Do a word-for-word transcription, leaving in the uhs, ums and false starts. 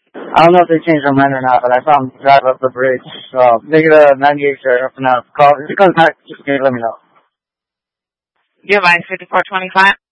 I don't know if they changed their mind or not, but I saw him drive up the bridge. So, negative ninety-eight sheriff now. Call, if it comes back, just let me know. Device fifty-four twenty-five.